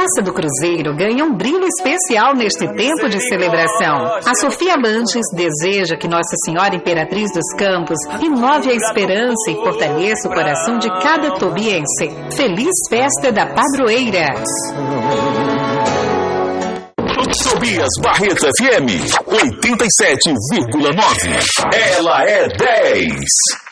esperança do Cruzeiro ganha um brilho especial neste tempo de celebração. A Sofia Lanches deseja que Nossa Senhora Imperatriz dos Campos renove a esperança e fortaleça o coração de cada tobiense. Feliz festa da padroeira! Tobias Barreto FM 87,9. Ela é 10.